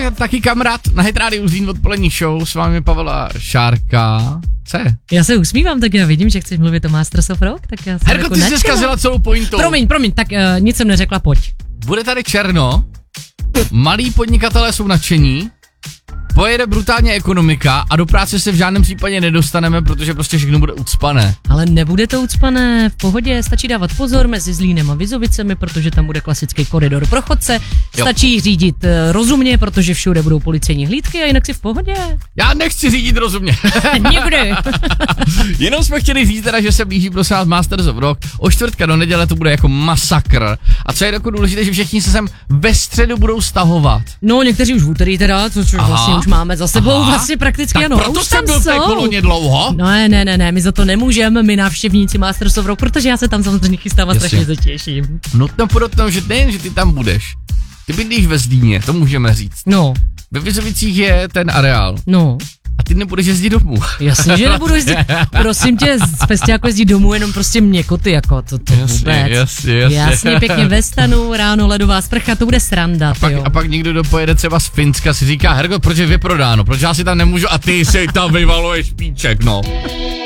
taky kamarád na Hit Radio Zlín odpolední show, s vámi Pavla Šárka. Co je? Já se usmívám, tak já vidím, že chceš mluvit o Masters of Rock, tak já jsem Herko, ty jsi zkazila celou pointu. Promiň, tak nic jsem neřekla, pojď. Bude tady černo, malí podnikatelé jsou nadšení, pojede brutálně ekonomika a do práce se v žádném případě nedostaneme, protože prostě všechno bude ucpané. Ale nebude to ucpané, v pohodě, stačí dávat pozor mezi Zlínem a Vizovicemi, protože tam bude klasický koridor pro chodce, stačí řídit rozumně, protože všude budou policejní hlídky a jinak si v pohodě. Já nechci řídit rozumně. Nikdy. Jenom jsme chtěli říct teda, že se blíží prosím vás Masters of Rock, od čtvrtka do neděle to bude jako masakr. A co je jako důležité, že všichni se sem ve středu budou stahovat. No, někteří už v úterý teda, což vlastně už máme za sebou vlastně prakticky, tak ano. Proto jsem byl v té koloně dlouho. No ne, my za to nemůžeme, my návštěvníci Masters of Rock, protože já se tam samozřejmě chystám a strašně se těším. Nutno podotknout, že nejen, že ty tam budeš, ty bydlíš ve Zlíně, to můžeme říct. No. Ve Vizovicích je ten areál. No. A ty nebudeš jezdit domů. Jasně, že nebudu jezdit. Prosím tě, z festiáku jezdí domů jenom prostě měkoty, jako to vůbec. Jasně, pěkně ve stanu, ráno ledová sprcha, to bude sranda, a pak někdo dopojede třeba z Finska, si říká, Hergo, proč je vyprodáno, proč já si tam nemůžu a ty si tam vyvaluješ píček, no.